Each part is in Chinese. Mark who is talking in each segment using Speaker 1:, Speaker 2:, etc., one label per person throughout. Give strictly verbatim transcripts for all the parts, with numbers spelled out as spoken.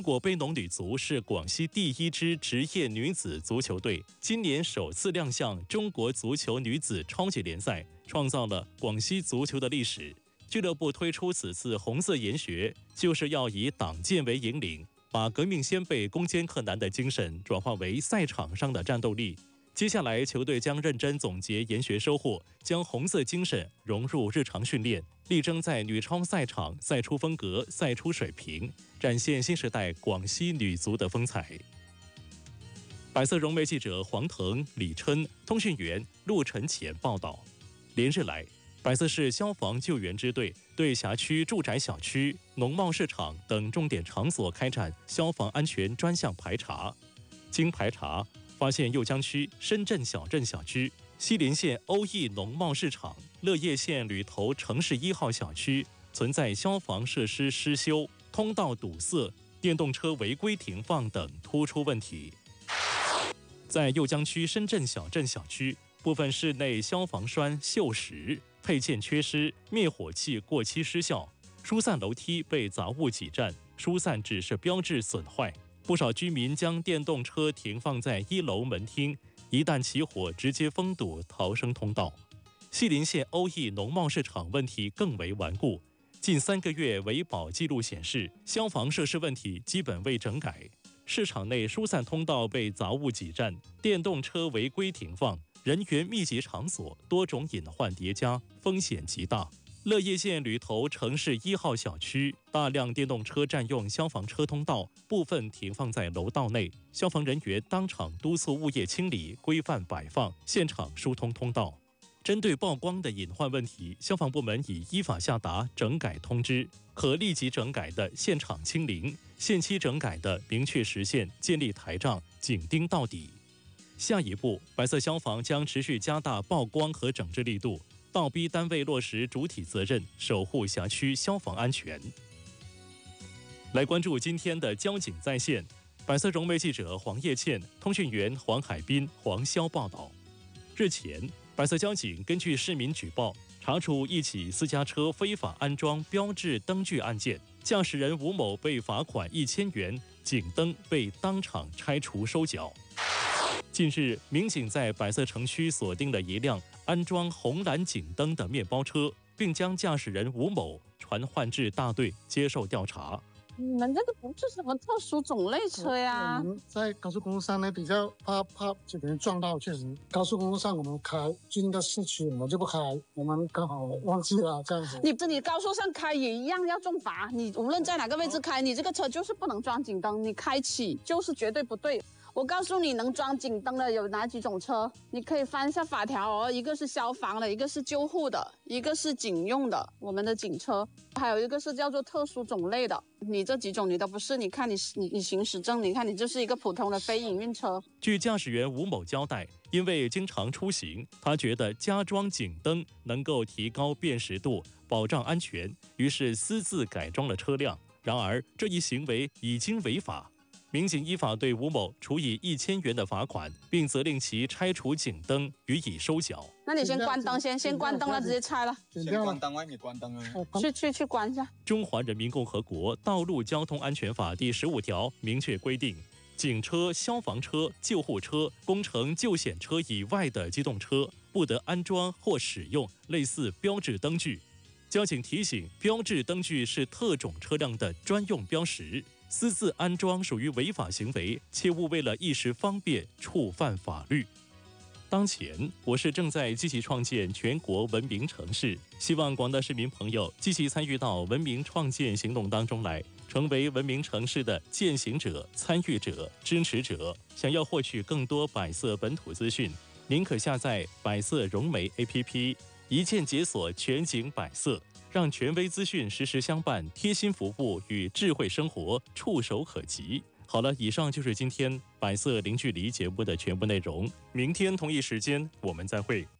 Speaker 1: 国杯农女足是广西第一支职业女子足球队，今年首次亮相中国足球女子超级联赛，创造了广西足球的历史。俱乐部推出此次红色研学，就是要以党建为引领，把革命先辈攻坚克难的精神转化为赛场上的战斗力。接下来，球队将认真总结研学收获，将红色精神融入日常训练，力争在女超赛场赛出风格、赛出水平，展现新时代广西女足的风采。百色融媒记者黄腾、李琛，通讯员陆晨前报道。连日来，百色市消防救援支队对辖区住宅小区、农贸市场等重点场所开展消防安全专项排查，经排查发现酉江区深圳小镇小区、西林县欧义农贸市场、乐业县旅头城市一号小区存在消防设施失修、通道堵塞、电动车违规停放等突出问题。在酉江区深圳小镇小区，部分室内消防栓锈蚀、配件缺失、灭火器过期失效，疏散楼梯被杂物挤占，疏散指示标志损坏。不少居民将电动车停放在一楼门厅，一旦起火直接封堵逃生通道。西林县欧义农贸市场问题更为顽固，近三个月维保记录显示，消防设施问题基本未整改，市场内疏散通道被杂物挤占，电动车违规停放，人员密集场所多种隐患叠加，风险极大。乐业县旅头城市一号小区，大量电动车占用消防车通道，部分停放在楼道内，消防人员当场督促物业清理、规范摆放，现场疏通通道。针对曝光的隐患问题，消防部门已依法下达整改通知，可立即整改的现场清零，限期整改的明确实现建立台账，紧盯到底。下一步，百色消防将持续加大曝光和整治力度，倒逼单位落实主体责任，守护辖区消防安全。来关注今天的交警在线，百色融媒记者黄叶倩、通讯员黄海滨、黄潇报道。日前，百色交警根据市民举报，查处一起私家车非法安装标志灯具案件，驾驶人吴某被罚款一千元，警灯被当场拆除收缴。近日，民警在百色城区锁定了一辆安装红蓝警灯的面包车，并将驾驶人吴某传唤至大队接受调查。
Speaker 2: 你们这个不是什么特殊种类车呀？
Speaker 3: 我们在高速公路上呢，比较怕怕就别人撞到，确实高速公路上我们开，最近到市区我们就不开，我们刚好忘记了这样子。
Speaker 2: 你这里高速上开也一样要重罚，你无论在哪个位置开，你这个车就是不能装警灯，你开启就是绝对不对。我告诉你，能装警灯的有哪几种车？你可以翻一下法条哦，一个是消防的，一个是救护的，一个是警用的，我们的警车，还有一个是叫做特殊种类的。你这几种你都不是，你看你你你行驶证，你看你就是一个普通的非营运车。
Speaker 1: 据驾驶员吴某交代，因为经常出行，他觉得加装警灯能够提高辨识度，保障安全，于是私自改装了车辆。然而，这一行为已经违法。民警依法对吴某处以一千元的罚款，并责令其拆除警灯，予以收缴。
Speaker 2: 那你先关灯，先先关灯了，直接拆了。
Speaker 4: 先关灯，你关灯啊！
Speaker 2: 去去去关一下。
Speaker 1: 中华人民共和国道路交通安全法第十五条明确规定，警车、消防车、救护车、工程救险车以外的机动车，不得安装或使用类似标志灯具。交警提醒，标志灯具是特种车辆的专用标识。私自安装属于违法行为，切勿为了一时方便触犯法律。当前，我市正在积极创建全国文明城市，希望广大市民朋友积极参与到文明创建行动当中来，成为文明城市的践行者、参与者、支持者。想要获取更多百色本土资讯，您可下载百色融媒 A P P， 一键解锁全景百色。让权威资讯实时相伴，贴心服务与智慧生活触手可及。好了，以上就是今天百色零距离节目的全部内容。明天同一时间我们再会。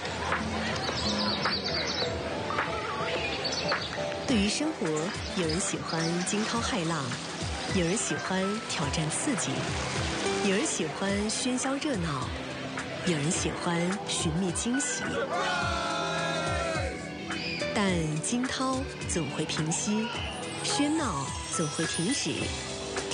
Speaker 5: 对于生活，有人喜欢惊涛骇浪，有人喜欢挑战刺激，有人喜欢喧嚣热闹，有人喜欢寻觅惊喜。但惊涛总会平息，喧闹总会停止。